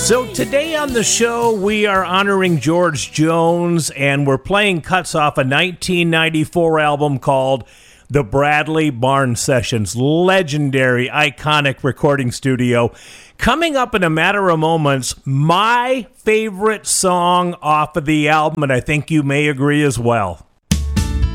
So today on the show, we are honoring George Jones, and we're playing cuts off a 1994 album called The Bradley Barn Sessions. Legendary, iconic recording studio. Coming up in a matter of moments, my favorite song off of the album, and I think you may agree as well.